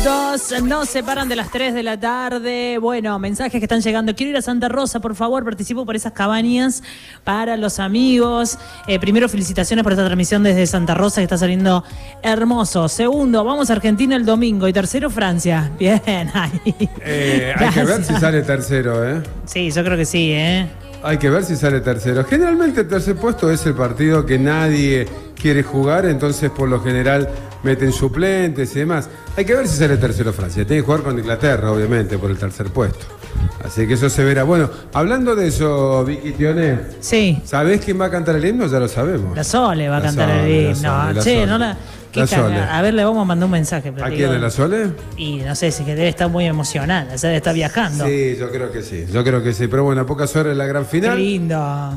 minutos nos separan de las 3 de la tarde. Bueno, mensajes que están llegando. Quiero ir a Santa Rosa, por favor, participo por esas cabañas para los amigos. Primero, felicitaciones por esta transmisión desde Santa Rosa, que está saliendo hermoso. Segundo, vamos a Argentina el domingo. Y tercero, Francia. Bien, ahí. Hay que ver si sale tercero, ¿eh? Sí, yo creo que sí, ¿eh? Hay que ver si sale tercero. Generalmente el tercer puesto es el partido que nadie quiere jugar, entonces por lo general meten suplentes y demás. Hay que ver si sale tercero Francia. Tiene que jugar con Inglaterra, obviamente, por el tercer puesto. Así que eso se verá. Bueno, hablando de eso, Vicky Tione. Sí. ¿Sabés quién va a cantar el himno? Ya lo sabemos. La Sole va a cantar el himno. Che, no la... A ver, le vamos a mandar un mensaje. ¿A quién, de la Sole? Y no sé, si que debe estar muy emocionada, o sea, debe estar viajando. Sí, yo creo que sí. Pero bueno, a pocas horas de la gran final. Qué lindo.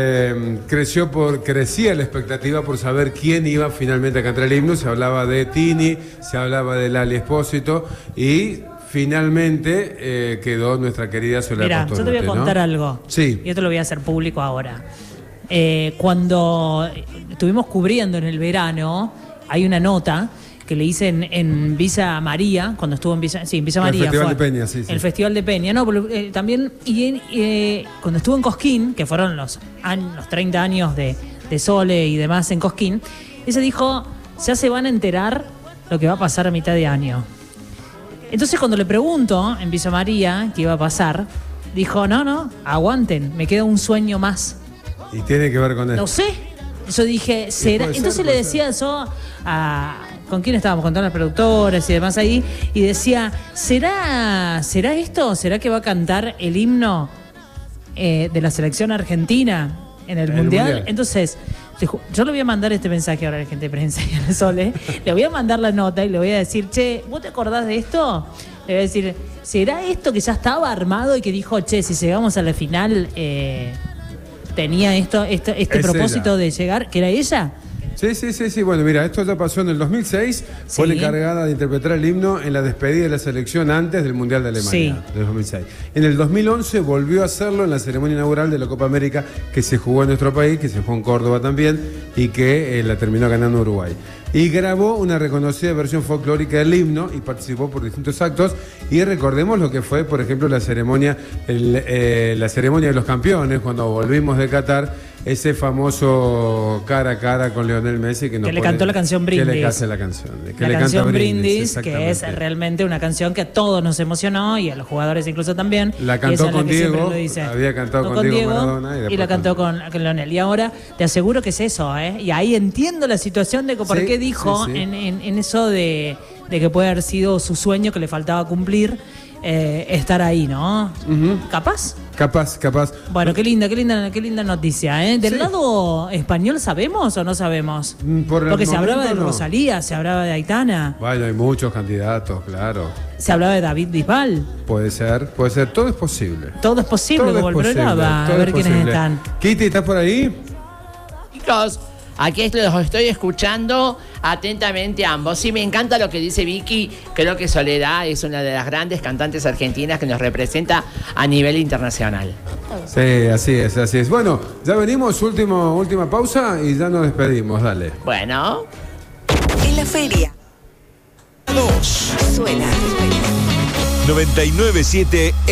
Crecía la expectativa por saber quién iba finalmente a cantar el himno. Se hablaba de Tini, se hablaba de Lali Espósito y finalmente quedó nuestra querida Soledad Pastoruti. Yo te voy a contar algo. Sí. Y esto lo voy a hacer público ahora. Cuando estuvimos cubriendo en el verano, hay una nota que le hice en Villa María, cuando estuvo en Villa María. El Festival de Peña, sí. El Festival de Peña, no, también, cuando estuvo en Cosquín, que fueron los 30 años de Sole y demás en Cosquín, ella dijo, ya se van a enterar lo que va a pasar a mitad de año. Entonces cuando le pregunto en Villa María qué iba a pasar, dijo, no, aguanten, me queda un sueño más. ¿Y tiene que ver con eso? No sé. Yo dije, ¿será? Entonces le decía yo ¿con quién estábamos? Con todas las productoras y demás ahí. Y decía, ¿será esto? ¿Será que va a cantar el himno de la selección argentina en el Mundial? Entonces, yo le voy a mandar este mensaje ahora a la gente de prensa y a la Sole. Le voy a mandar la nota y le voy a decir, che, ¿vos te acordás de esto? Le voy a decir, ¿será esto que ya estaba armado y que dijo, che, si llegamos a la final... tenía este propósito de llegar, que era ella? Sí. Bueno, mira, esto ya pasó en el 2006. Fue la encargada de interpretar el himno en la despedida de la selección antes del Mundial de Alemania, del 2006. En el 2011 volvió a hacerlo en la ceremonia inaugural de la Copa América que se jugó en nuestro país, que se jugó en Córdoba también, y que la terminó ganando Uruguay. Y grabó una reconocida versión folclórica del himno y participó por distintos actos. Y recordemos lo que fue, por ejemplo, la ceremonia de los campeones, cuando volvimos de Qatar, ese famoso cara a cara con Lionel Messi que le cantó la canción Brindis. Que le canta la canción. La canción Brindis, que es realmente una canción que a todos nos emocionó y a los jugadores incluso también. La cantó con Diego, había cantado con Diego Maradona y la cantó con Lionel. Y ahora te aseguro que es eso, ¿eh? Y ahí entiendo la situación de por qué dijo en eso de que puede haber sido su sueño que le faltaba cumplir, estar ahí, ¿no? ¿Capaz? Capaz. Bueno, qué linda noticia, ¿eh? ¿Del lado español sabemos o no sabemos? Porque se hablaba de Rosalía, se hablaba de Aitana. Bueno, hay muchos candidatos, claro. Se hablaba de David Bisbal. Puede ser, todo es posible. Todo es posible, como el programa. A ver quiénes están. Kitty, ¿estás por ahí? Chicos, aquí los estoy escuchando atentamente ambos. Sí, me encanta lo que dice Vicky. Creo que Soledad es una de las grandes cantantes argentinas que nos representa a nivel internacional. Sí, así es. Bueno, ya venimos, última pausa y ya nos despedimos, dale. Bueno. En la feria. 2. Suena. 99.7